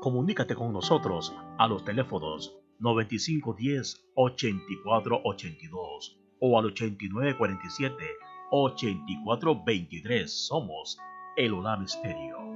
Comunícate con nosotros a los teléfonos 9510-8482 o al 8947-8423. Somos El Olam Estéreo.